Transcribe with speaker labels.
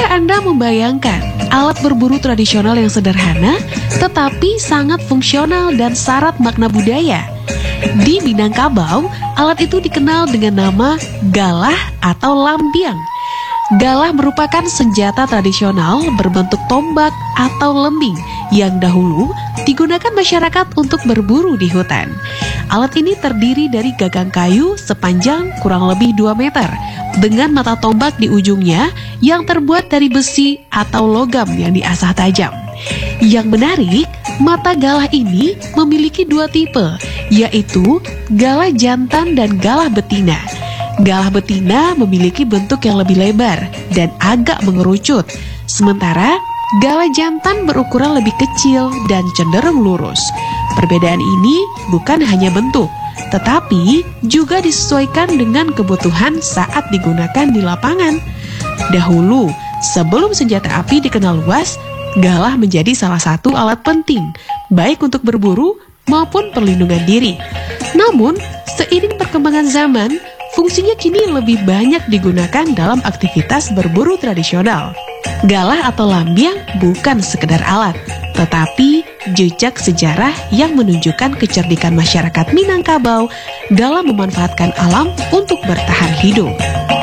Speaker 1: Bisa Anda membayangkan alat berburu tradisional yang sederhana tetapi sangat fungsional dan syarat makna budaya? Di Minangkabau, alat itu dikenal dengan nama galah atau lambiang. Galah merupakan senjata tradisional berbentuk tombak atau lembing yang dahulu digunakan masyarakat untuk berburu di hutan. Alat ini terdiri dari gagang kayu sepanjang kurang lebih 2 meter dengan mata tombak di ujungnya yang terbuat dari besi atau logam yang diasah tajam. Yang menarik, mata galah ini memiliki 2 tipe, yaitu galah jantan dan galah betina. Galah betina memiliki bentuk yang lebih lebar dan agak mengerucut, sementara galah jantan berukuran lebih kecil dan cenderung lurus. Perbedaan ini bukan hanya bentuk, tetapi juga disesuaikan dengan kebutuhan saat digunakan di lapangan. Dahulu, sebelum senjata api dikenal luas, galah menjadi salah satu alat penting, baik untuk berburu maupun perlindungan diri. Namun, seiring perkembangan zaman, fungsinya kini lebih banyak digunakan dalam aktivitas berburu tradisional. Galah atau lambiang bukan sekedar alat, tetapi jejak sejarah yang menunjukkan kecerdikan masyarakat Minangkabau dalam memanfaatkan alam untuk bertahan hidup.